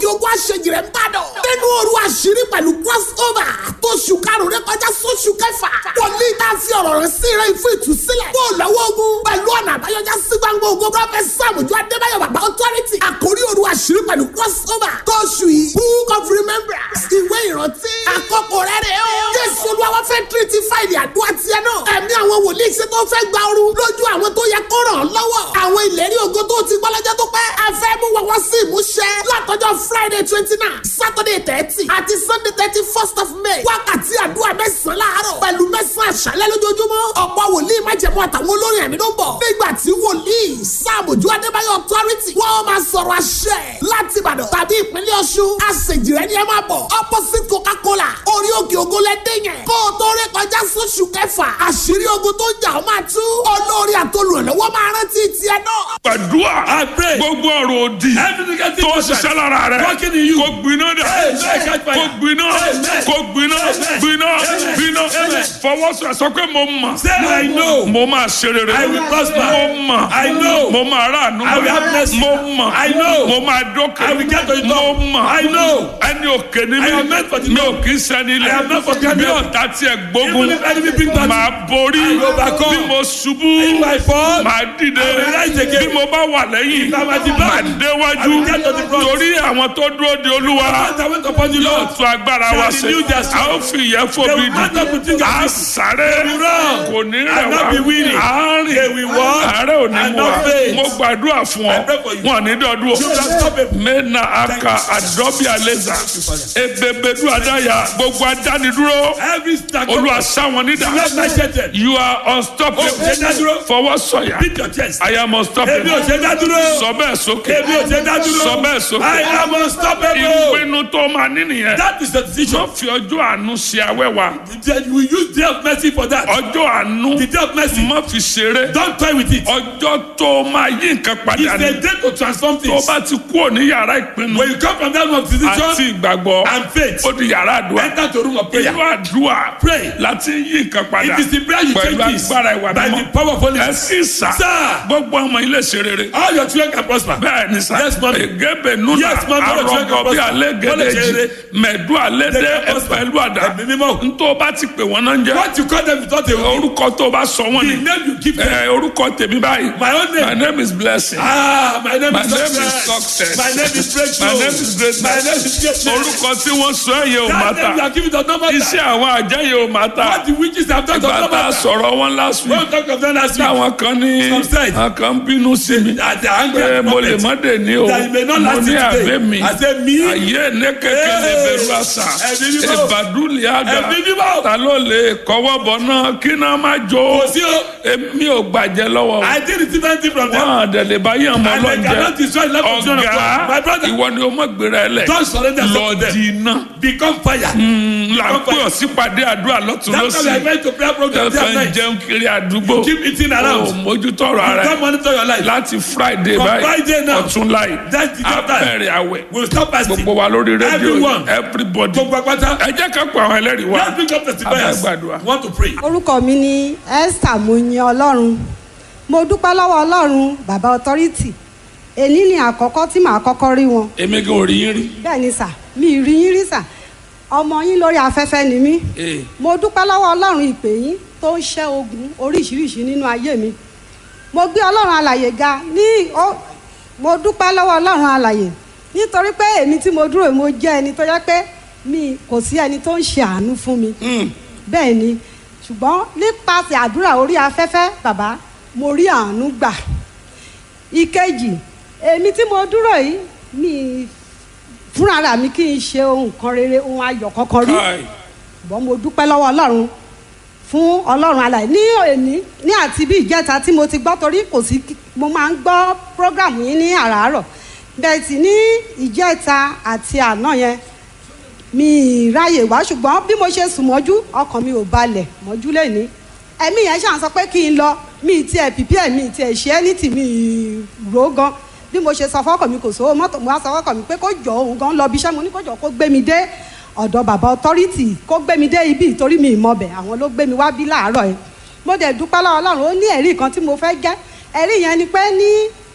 ogun àṣejì rẹ̀ ń bàdàn. nínú òru àṣírí pẹ̀lú crossover tó ṣù karùn-ún rẹ̀ kọjá sóṣù kẹfà. wòlíì tá a fi ọ̀rọ̀ rẹ̀ sí rẹ̀ fún ìtúsílẹ̀. kó o lọ́wọ́ ogun pẹ̀lú ọ̀nà àbáyọjá sí gbangba ogun prọfẹ̀t Sàmójú Adébáyọ̀ bàbá authority. àkórí òru àṣírí pẹ̀lú crossover tó ṣù yìí book of remembrance ìwé ìrántí. àkókò rẹ̀ rẹ̀ o. Jésù Olúwa fẹ́ tírítì fáìlì àdúrà tiẹ̀ náà. ẹ̀mí àwọn wòlíì ṣe tó fẹ́ gba ooru lójú àwọn tó yẹ kó ràn án lọ́wọ́. àwọn ìlérí ògo tó ti gbọ́ lọ́jọ́ tó pẹ́. a fẹ́ mú wọn wọ́n sí ìmúṣẹ. látọjọ́ Friday 29 Saturday 30 àti Sunday 31st of May. wákàtí àdúrà mẹ́sàn-án láàárọ̀ pẹ̀lú mẹ́sàn-án àṣálẹ́ lójoojúmọ́. ọ̀pọ̀ wòlíì májẹ̀mú àtàwọn olórin ẹ̀mí ló ń bọ̀. nígbà tí wòlíì Sàmójú Adébáyọ̀ authority wọ́n máa sọ̀rọ̀ àṣẹ láti Ìbàdàn tàbí ìpínlẹ̀ Ọ̀ṣun. àṣejìrẹ́ ni ẹ máa bọ̀. opposite Coca-Cola orí òkè ògo lẹ́dẹ̀ yẹn. kó o tó rí kọjá sóṣù kẹfà àṣírí ogun tó jà ó máa tú. olórí àtolùrànlọ́wọ́ máa rántí tiẹ̀ náà. gbàdúrà gbogbo ọ̀rọ̀ òdì tó ṣiṣẹ́ lára rẹ̀ kó gbiná dà kó gbiná kó gbiná gbiná gbiná fọwọ́sọ̀ sọ pé mo mọ̀ mo máa ṣe rere mo mọ̀ mo máa ráàánú mo mọ̀ mo máa dókè mo mọ̀ ẹni òkè ni mi ò kì í sẹ́ni ilẹ̀ bí ọ̀tá tiẹ̀ gbógun máa borí bí mo ṣubú máa dìde bí mo bá wà lẹ́yìn máa déwájú torí àwọn tó dúró de Olúwa yóò tún agbára wa ṣe a ó fi ìyẹn fòbi dì a sáré kò ní rẹ̀ wá a rìn àárẹ̀ ò ní mú wa mo gbàdúrà fún ọ wọn ní dọdún o mena aka adọbi aleza ebebedu adaya gbogbo adánidúró Olúwa sáwọn nídà you are unstoppable fọwọ́ sọ̀yà I am unstoppable sọ bẹ́ẹ̀ sókè sọ bẹ́ẹ̀ sókè I am unstoppable. ìpinnu tó máa ní nìyẹn That is the decision. fi ọjọ́ àánú ṣe awẹ́wà We use day of mercy for that. ọjọ́ àánú The day of mercy. má fi ṣeré Don't toy with it. ọjọ́ tó máa yí nǹkan padà It's ní a day to transform tó things. bá ti kúrò ní yàrá ìpinnu When you come from that room of decision àti ìgbàgbọ́ and faith, ó di yàrá àdúrà enter to room of prayer. inú àdúrà Pray. láti yí nǹkan padà It is the prayer you pẹ̀lú change this agbára ìwà by the mímọ́ power of Holy ẹ Spirit. sì sà Sir. gbogbo ọmọ ilé ṣe rere All your children can prosper. bẹ́ẹ̀ ni sà Yes, ma'am. egebe nuna Yes, ma'am. arọgọ bí alẹ́ gẹ́dẹ́jì Yes, mẹ̀dú alẹ́ dé ẹ̀pẹ̀lú àdá Ẹ̀mí mímọ́. ntọ́ bá ti pè wọ́n náà ń jẹ́ What you call them without a orúkọ tó bá sọ wọ́n the ni name you give them. orúkọ tèmi báyìí My own name. my name is blessing My name my is name is success. success My name is breakthrough. my name is greatness My name is greatness. orúkọ tí wọ́n sọ ẹ̀yẹ ò That máa name you ta are giving does not matter. iṣẹ́ àwọn àjẹyẹ ò máa ta What the witches have done does ìgbà not tá a matter. sọ̀rọ̀ wọn last week Don't talk of them last week. táwọn kan ní Some said. àkàn bínú sí mi That they are angry pé at mo lè prophet. má dé ní o That you may not mo last ní it today. àbẹ́ mi I say me. ayé ní kékeré bẹ̀rù àṣà Ẹ̀mí mímọ́. ìbàdúlì àgà Ẹ̀mí mímọ́. ta ló lè kọ́wọ́ bọ̀ náà kí náà má jó Kò sí o. èmi ò gbàjẹ́ lọ́wọ́ I didn't receive anything from them. wọn àdẹ̀lẹ̀ bá yàn mọ́ And they cannot lọ́jẹ́ destroy the life of children of God. My ọ̀gá brother, ìwọ ni o mọ̀ gbéra ẹ lẹ̀ don't surrender lọ yourself to them. di iná Become fire. là ń pè ọ́ sípàdé àdúrà lọ́tún That's why I lọ́sì went to prayer program day and ẹ̀fẹ̀ ń night. jẹun kiri àdúgbò Keep eating ò around. mójútó ọ̀rọ̀ ara Don't ẹ̀ monitor your life. láti Friday From báyìí Friday now. ọ̀tún láì That's the time. abẹ́rẹ́ àwẹ̀ We'll stop fasting. gbogbo wa lórí rédíò Everyone. everybody Gbogbo apáta. ẹ jẹ́ ká pa àwọn ẹlẹ́rìí wa Let's bring up testifiers. Abẹ́gbàdúrà. Want to pray. orúkọ mi ni Esther Moyin Ọlọ́run mo dúpẹ́ lọ́wọ́ Ọlọ́run bàbá authority èní ni àkọ́kọ́ tí màá kọ́kọ́ rí wọn èmi gan ò rí yín rí. bẹ́ẹ̀ ni sà mi ì rí yín rí sà ọmọ yín lórí afẹ́fẹ́ ni mí mo dúpẹ́ lọ́wọ́ Ọlọ́run ìpè yín tó ń ṣẹ́ ogun oríṣiríṣi nínú ayé mi mo gbé Ọlọ́run alàyè ga mo dúpẹ́ lọ́wọ́ Ọlọ́run alàyè nítorí pé èmi tí mo dúró mo jẹ́ ẹni tó yẹ pé mi kò sí ẹni tó ń ṣe àánú fún mi bẹ́ẹ̀ ni ṣùgbọ́n nípasẹ̀ àdúrà orí afẹ́fẹ́ bàbá mo rí àánú gbà ìkejì èmi tí mo dúró yìí mi fúnra mi kì í ṣe ohun kan rere ohun ayọ̀ kankan rí ṣùgbọ́n mo dúpẹ́ lọ́wọ́ Ọlọ́run fún Ọlọ́run alààyè ní òní ní àti bí ìjẹta tí mo ti gbọ́ torí kò sí mo máa ń gbọ́ program yín ní àràárọ̀ bẹ́ẹ̀ sì ní ìjẹta àti àná yẹn mi ráyè wá ṣùgbọ́n bí mo ṣe sùn mọ́jú ọkàn mi ò balẹ̀ mọ́jú lẹ́ni ẹ̀mí yẹn ṣàn sọ pé kí n lọ mi tiẹ̀ pípẹ́ mi tiẹ̀ ṣe é ní tìmí rò gan bí mo ṣe sọ fọ́kàn mi kò sówó mọ́tò mo wá sọ fọ́kàn mi pé kó jọ òun gan lọ bí iṣẹ́ mo ní kó jọ kó gbé mi dé ọ̀dọ̀ bàbá authority kó gbé mi dé ibi ìtorí mi ìmọ̀bẹ̀ àwọn ló gbé mi wá bí láàárọ̀ yẹn mo dẹ̀ dúpẹ́ lọ́wọ́ Ọlọ́run ó ní ẹ̀rí kan tí mo fẹ́ jẹ́ ẹ̀rí yẹn ni pé ní